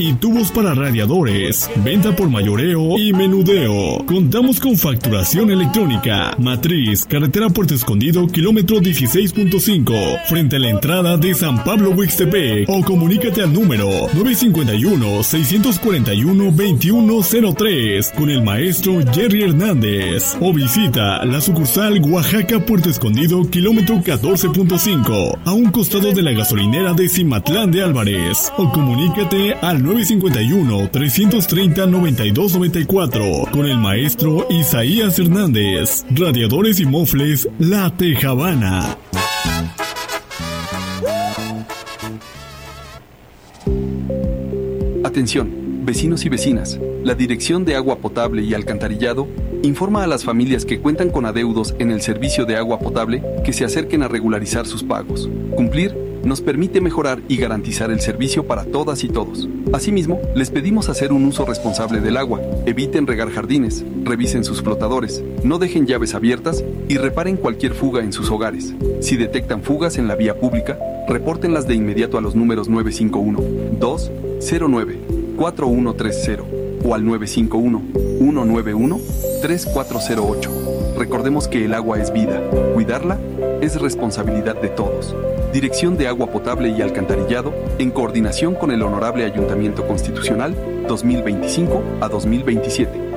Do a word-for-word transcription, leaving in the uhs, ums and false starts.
y tubos para radiadores. Venta por mayoreo y menudeo. Contamos con facturación electrónica. Matriz, carretera Puerto Escondido, kilómetro dieciséis punto cinco, frente a la entrada de San Pablo Huixtepec. O comunícate al número nueve cinco uno, seis cuatro uno, dos uno cero tres con el maestro Jerry Hernández. O visita la sucursal Oaxaca Puerto Escondido, kilómetro catorce punto cinco, a un costado de la gasolinera de Cimatlán de Álvarez. O comunícate al nueve cinco uno, tres tres cero, nueve dos nueve cuatro con el maestro Isaías Hernández. Radiadores y mofles La Tejabana. Atención, vecinos y vecinas. La Dirección de Agua Potable y Alcantarillado informa a las familias que cuentan con adeudos en el servicio de agua potable que se acerquen a regularizar sus pagos. Cumplir nos permite mejorar y garantizar el servicio para todas y todos. Asimismo, les pedimos hacer un uso responsable del agua, eviten regar jardines, revisen sus flotadores, no dejen llaves abiertas y reparen cualquier fuga en sus hogares. Si detectan fugas en la vía pública, repórtenlas de inmediato a los números nueve cinco uno, dos cero nueve, cuatro uno tres cero o al nueve cinco uno, uno nueve uno, tres cuatro cero ocho. Recordemos que el agua es vida. Cuidarla es responsabilidad de todos. Dirección de Agua Potable y Alcantarillado, en coordinación con el Honorable Ayuntamiento Constitucional dos mil veinticinco a dos mil veintisiete.